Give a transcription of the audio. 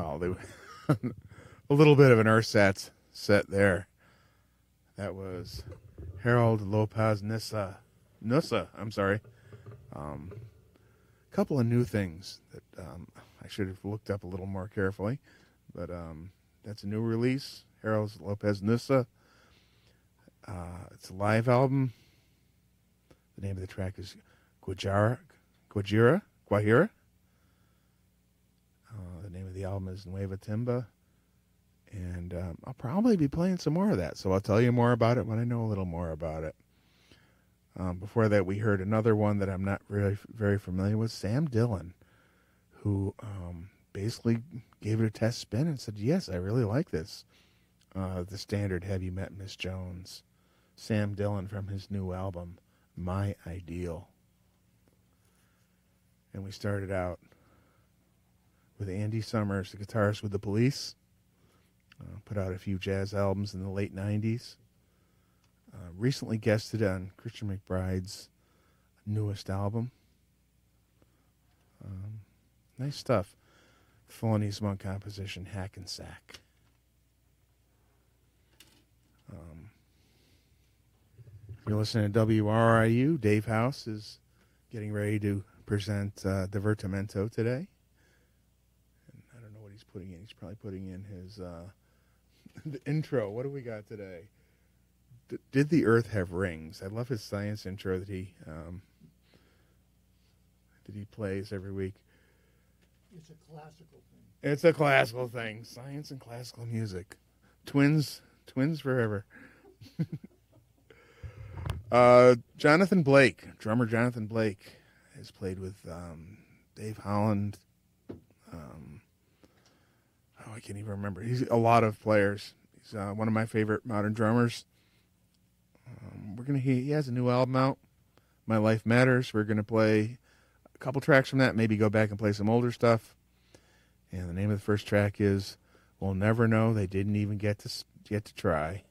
Well, a little bit of an ersatz set there. That was Harold Lopez Nussa, I'm sorry. A couple of new things that I should have looked up a little more carefully. But that's a new release. Harold Lopez Nussa. It's a live album. The name of the track is Guajira. The name of the album is Nueva Timba. And I'll probably be playing some more of that. So I'll tell you more about it when I know a little more about it. Before that, we heard another one that I'm not really very familiar with, Sam Dillon, who basically gave it a test spin and said, yes, I really like this. The standard Have You Met Miss Jones? Sam Dillon from his new album, My Ideal. And we started out with Andy Summers, the guitarist with The Police. Put out a few jazz albums in the late 90s. Recently guested on Christian McBride's newest album. Nice stuff. Thelonious Monk composition, Hackensack. You're listening to WRIU. Dave House is getting ready to present Divertimento today. And I don't know what he's putting in. He's probably putting in his the intro. What do we got today? Did the Earth have rings? I love his science intro that he plays every week. It's a classical thing. It's a classical thing. Science and classical music. Twins forever. Jonathan Blake, drummer Jonathan Blake, has played with Dave Holland. I can't even remember. He's a lot of players. He's one of my favorite modern drummers. He has a new album out, My Life Matters. We're gonna play a couple tracks from that. Maybe go back and play some older stuff. And the name of the first track is "We'll Never Know They Didn't Even Get to Try."